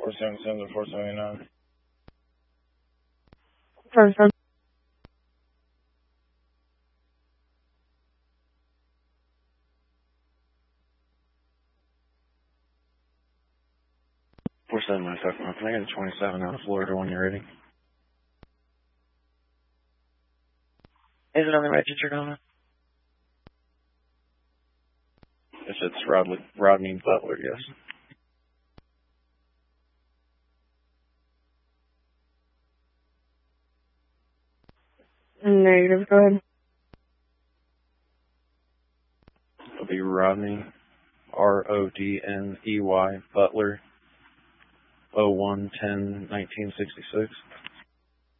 477 to 479. Perfect. 479, can I get a 27 out of Florida when you're ready? Is it on the register, Donna? Yes, it's Rodney Butler, yes. Negative, go ahead. It'll be Rodney, Rodney, Butler, 01-10-1966.